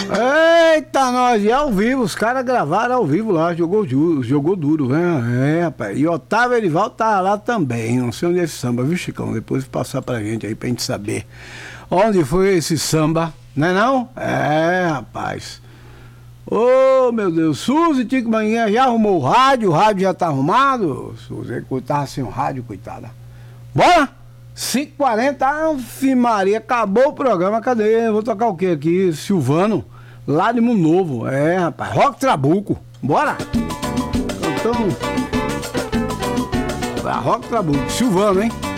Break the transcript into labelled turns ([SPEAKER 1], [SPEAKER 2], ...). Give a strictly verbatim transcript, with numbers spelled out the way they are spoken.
[SPEAKER 1] Eita, nós, e ao vivo, os caras gravaram ao vivo lá, jogou, ju- jogou duro, né? É, rapaz. E Otávio Erivaldo tá lá também, não sei onde é esse samba, viu, Chicão? Depois passar pra gente aí, pra gente saber onde foi esse samba, né não? É, rapaz. Ô, meu Deus, Suzy Tico Manhã já arrumou o rádio, o rádio já tá arrumado? Suzy, tava sem o rádio, coitada. Bora? cinco e quarenta, Ave Maria, acabou o programa, cadê? Vou tocar o que aqui? Silvano, lá de Mundo Novo. É, rapaz, Rock Trabuco. Bora? Cantamos. Rock Trabuco, Silvano, hein?